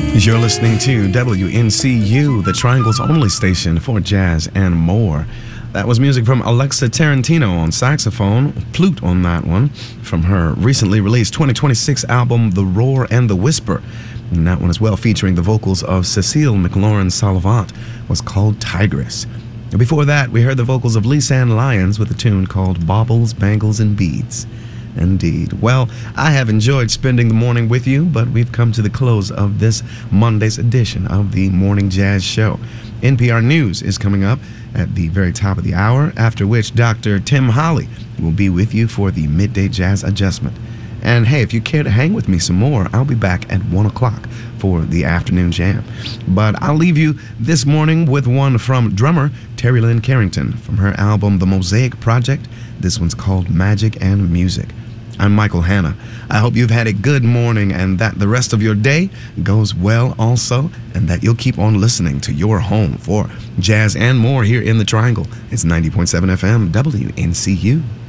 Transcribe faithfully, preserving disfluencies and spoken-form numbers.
You're listening to W N C U, the Triangle's only station for jazz and more. That was music from Alexa Tarantino on saxophone, flute on that one, from her recently released twenty twenty-six album, The Roar and the Whisper. And that one as well, featuring the vocals of Cecile McLaurin-Salvant, was called Tigress. And before that, we heard the vocals of Lisanne Lyons with a tune called Baubles, Bangles, and Beads. Indeed. Well, I have enjoyed spending the morning with you, but we've come to the close of this Monday's edition of the Morning Jazz Show. N P R News is coming up at the very top of the hour, after which Doctor Tim Holly will be with you for the Midday Jazz Adjustment. And hey, if you care to hang with me some more, I'll be back at one o'clock for the afternoon jam. But I'll leave you this morning with one from drummer Terry Lynn Carrington from her album The Mosaic Project. This one's called Magic and Music. I'm Michael Hanna. I hope you've had a good morning and that the rest of your day goes well also, and that you'll keep on listening to your home for jazz and more here in the Triangle. It's ninety point seven F M, W N C U.